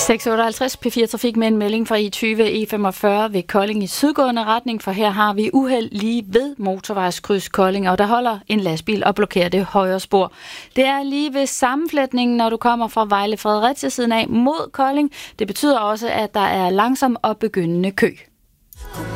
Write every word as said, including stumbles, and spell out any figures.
seks otteoghalvtreds P fire Trafik med en melding fra E tyve E femogfyrre ved Kolding i sydgående retning, for her har vi uheld lige ved motorvejskryds Kolding, og der holder en lastbil og blokerer det højre spor. Det er lige ved sammenflætningen, når du kommer fra Vejle Fredericia siden af mod Kolding. Det betyder også, at der er langsom og begyndende kø.